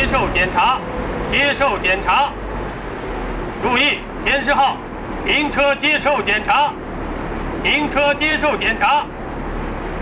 受检查，接受检查。注意，天10号，停车接受检查，停车接受检查。